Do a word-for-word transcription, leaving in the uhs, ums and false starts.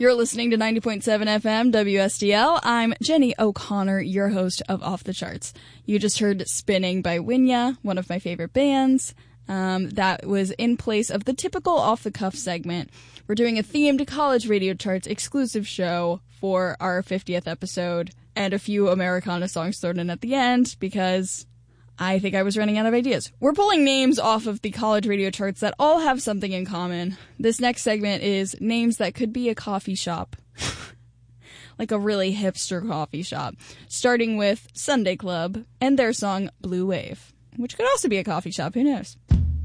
You're listening to ninety point seven F M W S D L. I'm Jenny O'Connor, your host of Off the Charts. You just heard Spinning by Winya, one of my favorite bands. Um, that was in place of the typical off-the-cuff segment. We're doing a themed college radio charts exclusive show for our fiftieth episode, and a few Americana songs thrown in at the end, because I think I was running out of ideas. We're pulling names off of the college radio charts that all have something in common. This next segment is names that could be a coffee shop. Like a really hipster coffee shop. Starting with Sunday Club and their song Blue Wave, which could also be a coffee shop, who knows?